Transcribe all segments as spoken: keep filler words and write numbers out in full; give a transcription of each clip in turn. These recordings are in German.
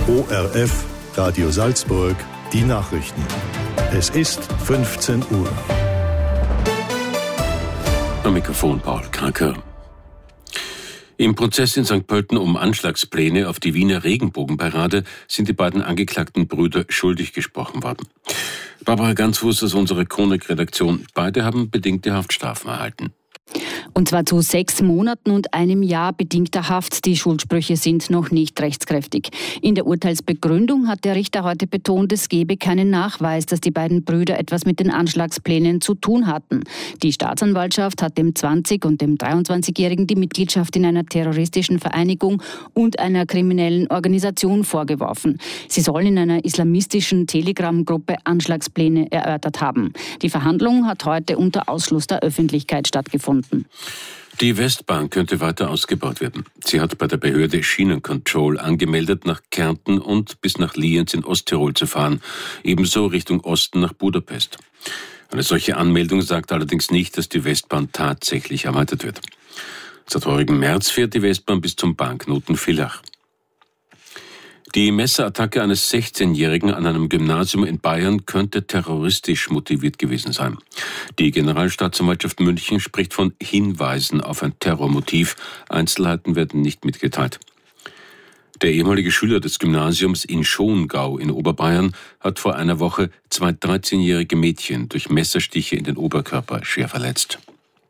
O R F, Radio Salzburg, die Nachrichten. Es ist fünfzehn Uhr. Am Mikrofon Paul Kranker. Im Prozess in Sankt Pölten um Anschlagspläne auf die Wiener Regenbogenparade sind die beiden angeklagten Brüder schuldig gesprochen worden. Barbara Ganzfuß aus unserer Chronik-Redaktion. Beide haben bedingte Haftstrafen erhalten. Und zwar zu sechs Monaten und einem Jahr bedingter Haft. Die Schuldsprüche sind noch nicht rechtskräftig. In der Urteilsbegründung hat der Richter heute betont, es gebe keinen Nachweis, dass die beiden Brüder etwas mit den Anschlagsplänen zu tun hatten. Die Staatsanwaltschaft hat dem zwanzig- und dem dreiundzwanzigjährigen die Mitgliedschaft in einer terroristischen Vereinigung und einer kriminellen Organisation vorgeworfen. Sie sollen in einer islamistischen Telegram-Gruppe Anschlagspläne erörtert haben. Die Verhandlung hat heute unter Ausschluss der Öffentlichkeit stattgefunden. Die Westbahn könnte weiter ausgebaut werden. Sie hat bei der Behörde Schienencontrol angemeldet, nach Kärnten und bis nach Lienz in Osttirol zu fahren, ebenso Richtung Osten nach Budapest. Eine solche Anmeldung sagt allerdings nicht, dass die Westbahn tatsächlich erweitert wird. Seit heurigen März fährt die Westbahn bis zum Bankknoten Villach. Die Messerattacke eines sechzehnjährigen an einem Gymnasium in Bayern könnte terroristisch motiviert gewesen sein. Die Generalstaatsanwaltschaft München spricht von Hinweisen auf ein Terrormotiv. Einzelheiten werden nicht mitgeteilt. Der ehemalige Schüler des Gymnasiums in Schongau in Oberbayern hat vor einer Woche zwei dreizehnjährige Mädchen durch Messerstiche in den Oberkörper schwer verletzt.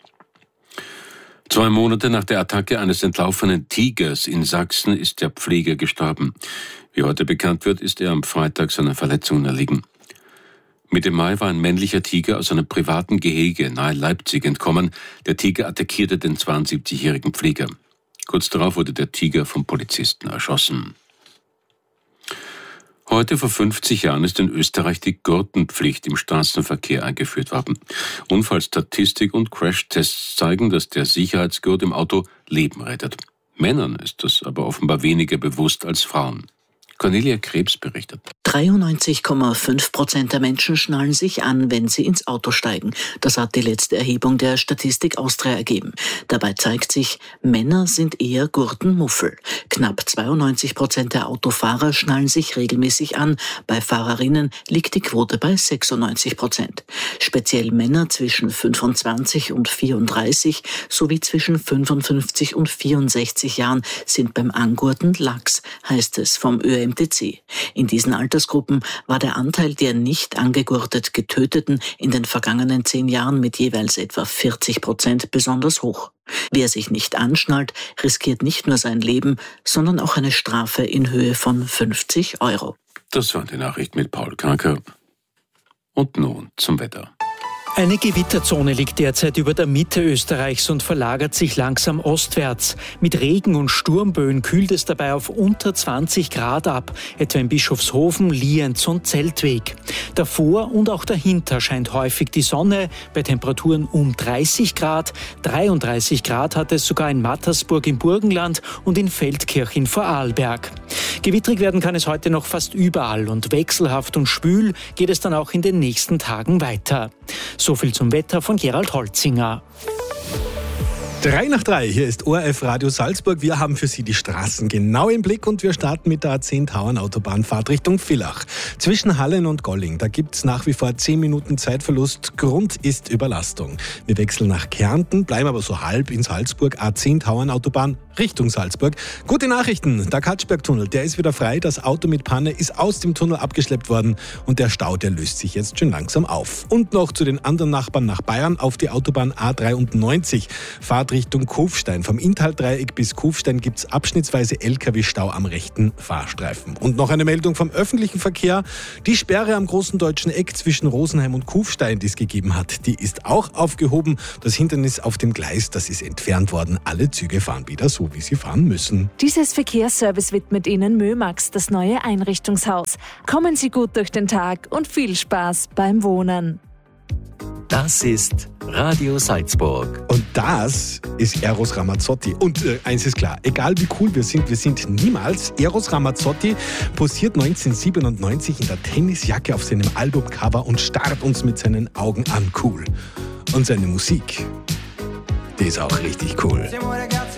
Zwei Monate nach der Attacke eines entlaufenen Tigers in Sachsen ist der Pfleger gestorben. Wie heute bekannt wird, ist er am Freitag seiner Verletzungen erlegen. Mitte Mai war ein männlicher Tiger aus einem privaten Gehege nahe Leipzig entkommen. Der Tiger attackierte den zweiundsiebzigjährigen Pfleger. Kurz darauf wurde der Tiger vom Polizisten erschossen. Heute vor fünfzig Jahren ist in Österreich die Gurtenpflicht im Straßenverkehr eingeführt worden. Unfallstatistik und Crashtests zeigen, dass der Sicherheitsgurt im Auto Leben rettet. Männern ist das aber offenbar weniger bewusst als Frauen. Cornelia Krebs berichtet. dreiundneunzig Komma fünf Prozent der Menschen schnallen sich an, wenn sie ins Auto steigen. Das hat die letzte Erhebung der Statistik Austria ergeben. Dabei zeigt sich, Männer sind eher Gurtenmuffel. Knapp zweiundneunzig Prozent der Autofahrer schnallen sich regelmäßig an. Bei Fahrerinnen liegt die Quote bei sechsundneunzig Prozent. Speziell Männer zwischen fünfundzwanzig und vierunddreißig sowie zwischen fünfundfünfzig und vierundsechzig Jahren sind beim Angurten lax, heißt es vom Ö M T C. In diesen Altersgruppen war der Anteil der nicht angegurtet Getöteten in den vergangenen zehn Jahren mit jeweils etwa vierzig Prozent besonders hoch. Wer sich nicht anschnallt, riskiert nicht nur sein Leben, sondern auch eine Strafe in Höhe von fünfzig Euro. Das war die Nachricht mit Paul Kranker. Und nun zum Wetter. Eine Gewitterzone liegt derzeit über der Mitte Österreichs und verlagert sich langsam ostwärts. Mit Regen und Sturmböen kühlt es dabei auf unter zwanzig Grad ab, etwa in Bischofshofen, Lienz und Zeltweg. Davor und auch dahinter scheint häufig die Sonne, bei Temperaturen um dreißig Grad. dreiunddreißig Grad hat es sogar in Mattersburg im Burgenland und in Feldkirch in Vorarlberg. Gewittrig werden kann es heute noch fast überall und wechselhaft und schwül geht es dann auch in den nächsten Tagen weiter. So viel zum Wetter von Gerald Holzinger. Drei nach drei, hier ist O R F Radio Salzburg. Wir haben für Sie die Straßen genau im Blick und wir starten mit der A zehn Tauern-Autobahnfahrt Richtung Villach. Zwischen Hallen und Golling, da gibt es nach wie vor zehn Minuten Zeitverlust. Grund ist Überlastung. Wir wechseln nach Kärnten, bleiben aber so halb in Salzburg. A zehn Tauern-Autobahn Richtung Salzburg. Gute Nachrichten, der Katschberg-Tunnel, der ist wieder frei. Das Auto mit Panne ist aus dem Tunnel abgeschleppt worden und der Stau, der löst sich jetzt schon langsam auf. Und noch zu den anderen Nachbarn nach Bayern auf die Autobahn A dreiundneunzig. Fahrt Richtung Kufstein. Vom Inntal-Dreieck bis Kufstein gibt es abschnittsweise L K W-Stau am rechten Fahrstreifen. Und noch eine Meldung vom öffentlichen Verkehr. Die Sperre am großen deutschen Eck zwischen Rosenheim und Kufstein, die es gegeben hat, die ist auch aufgehoben. Das Hindernis auf dem Gleis, das ist entfernt worden. Alle Züge fahren wieder so, wie sie fahren müssen. Dieses Verkehrsservice widmet Ihnen Mömax, das neue Einrichtungshaus. Kommen Sie gut durch den Tag und viel Spaß beim Wohnen. Das ist Radio Salzburg. Und das ist Eros Ramazzotti. Und äh, eins ist klar, egal wie cool wir sind, wir sind niemals. Eros Ramazzotti posiert neunzehnhundertsiebenundneunzig in der Tennisjacke auf seinem Albumcover und starrt uns mit seinen Augen an. Cool. Und seine Musik, die ist auch richtig cool.